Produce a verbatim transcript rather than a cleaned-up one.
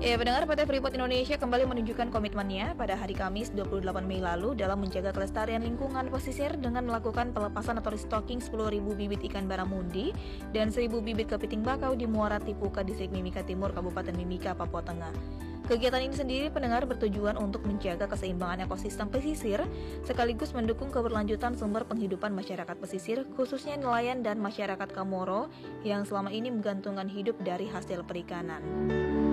Ya, pendengar, P T Freeport Indonesia kembali menunjukkan komitmennya pada hari Kamis dua puluh delapan Mei lalu dalam menjaga kelestarian lingkungan pesisir dengan melakukan pelepasan atau restocking sepuluh ribu bibit ikan baramundi dan seribu bibit kepiting bakau di Muara Tipuka, Distrik Mimika Timur, Kabupaten Mimika, Papua Tengah. Kegiatan ini sendiri, pendengar, bertujuan untuk menjaga keseimbangan ekosistem pesisir sekaligus mendukung keberlanjutan sumber penghidupan masyarakat pesisir, khususnya nelayan dan masyarakat Kamoro yang selama ini menggantungkan hidup dari hasil perikanan.